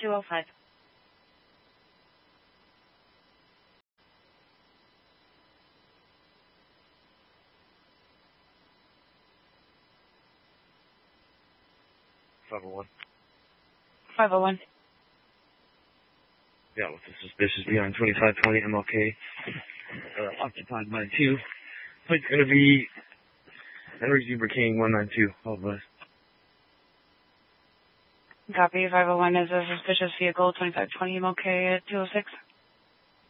205. $501. 501. Yeah, with the suspicious beyond 2520 MLK, occupied by 2. It's going to be Henry Zebra King 192, all of us. Copy. 501 is a suspicious vehicle, 2520 MLK at 206.